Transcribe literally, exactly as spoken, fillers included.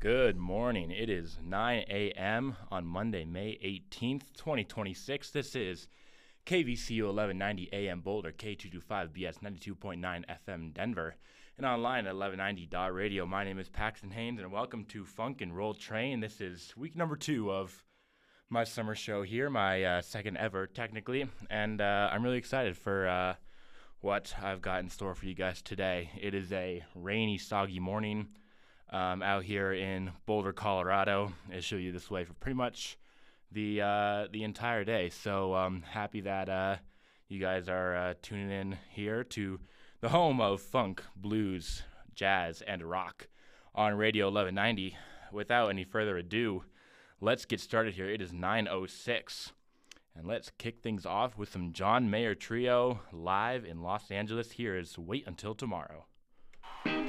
Good morning. It is nine a.m. on Monday, May eighteenth, twenty twenty-six. This is K V C U eleven ninety A M Boulder, K two twenty-five B S ninety-two point nine F M Denver, and online at eleven ninety dot radio. My name is Paxton Haynes, and welcome to Funk and Roll Train. This is week number two of my summer show here, my uh, second ever, technically, and uh, I'm really excited for uh, what I've got in store for you guys today. It is a rainy, soggy morning um, out here in Boulder, Colorado. It'll show you this way for pretty much the uh, the entire day. So I'm um, happy that uh, you guys are uh, tuning in here to the home of funk, blues, jazz, and rock on Radio eleven ninety. Without any further ado, let's get started here. It is nine oh six, and let's kick things off with some John Mayer Trio live in Los Angeles. Here is Wait Until Tomorrow.